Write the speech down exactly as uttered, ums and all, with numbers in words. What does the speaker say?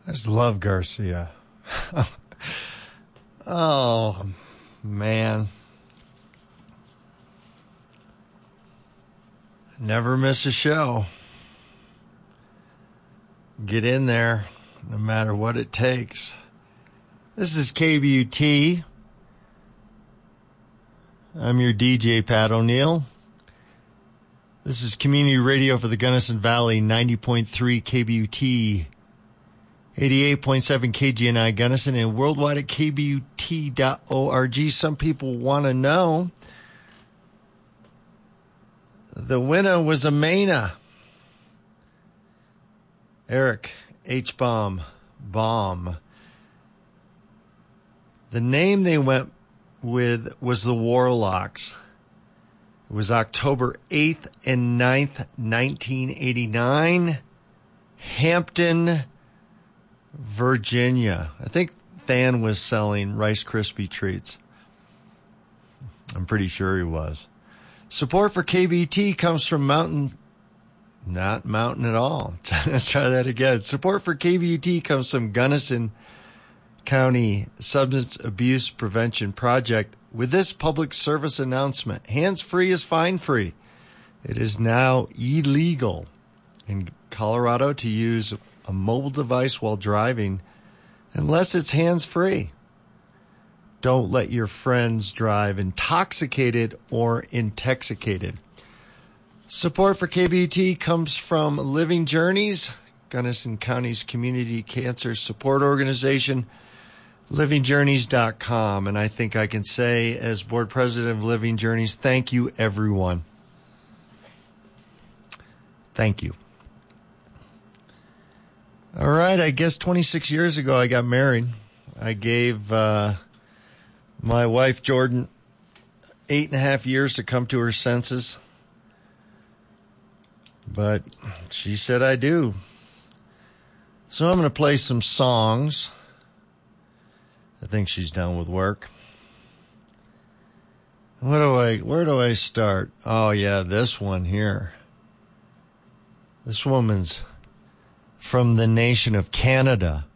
I just love Garcia. Oh, man. Never miss a show. Get in there, no matter what it takes. This is K B U T. I'm your D J, Pat O'Neill. This is community radio for the Gunnison Valley, ninety point three K B U T, eighty-eight point seven K G N I Gunnison, and worldwide at K B U T dot org. Some people want to know. The winner was Amena. Eric H. Baum. Baum. The name they went with was the Warlocks. It was October eighth and ninth, nineteen eighty-nine. Hampton, Virginia. I think Than was selling Rice Krispie treats. I'm pretty sure he was. Support for K B T comes from Mountain... Not Mountain at all. Let's try that again. Support for K B T comes from Gunnison County Substance Abuse Prevention Project with this public service announcement. Hands-free is fine-free. It is now illegal in Colorado to use a mobile device while driving unless it's hands-free. Don't let your friends drive intoxicated or intoxicated. Support for K B T comes from Living Journeys, Gunnison County's community cancer support organization, living journeys dot com. And I think I can say, as board president of Living Journeys, thank you, everyone. Thank you. All right, I guess twenty-six years ago I got married. I gave uh, my wife, Jordan, eight and a half years to come to her senses. But she said I do. So I'm going to play some songs. I think she's done with work. What do I, where do I start? Oh, yeah, this one here. This woman's from the nation of Canada.